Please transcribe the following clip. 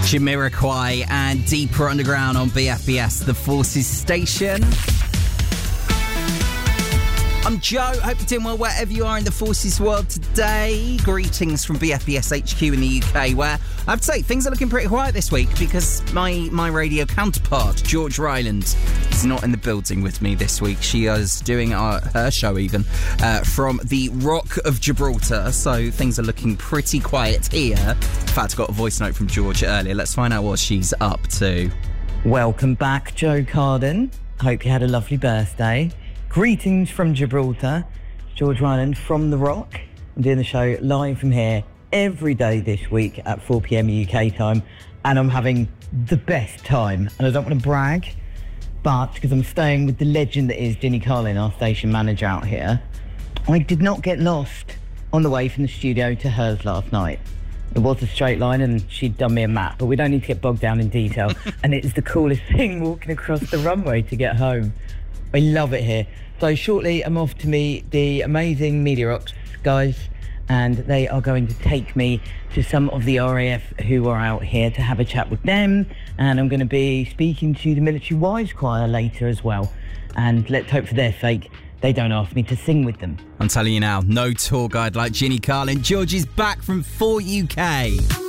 Jamiroquai and Deeper Underground on BFBS, the Forces station. I'm Joe. Hope you're doing well wherever you are in the Forces world today. Greetings from BFBS HQ in the UK, where I have to say things are looking pretty quiet this week because my radio counterpart, George Ryland, is not in the building with me this week. She is doing her show even from the Rock of Gibraltar, so things are looking pretty quiet here. In fact, I got a voice note from George earlier. Let's find out what she's up to. Welcome back, Joe Carden. Hope you had a lovely birthday. Greetings from Gibraltar. George Ryland from The Rock. I'm doing the show live from here every day this week at 4 p.m. UK time, and I'm having the best time. And I don't want to brag, but because I'm staying with the legend that is Ginny Carlin, our station manager out here, I did not get lost on the way from the studio to hers last night. It was a straight line and she'd done me a map, but we don't need to get bogged down in detail. And it's the coolest thing walking across the runway to get home. I love it here. So shortly I'm off to meet the amazing Media Rocks guys, and they are going to take me to some of the RAF who are out here to have a chat with them, and I'm going to be speaking to the Military Wives Choir later as well, and let's hope for their sake they don't ask me to sing with them. I'm telling you now, no tour guide like Ginny Carlin. George is back from 4 UK.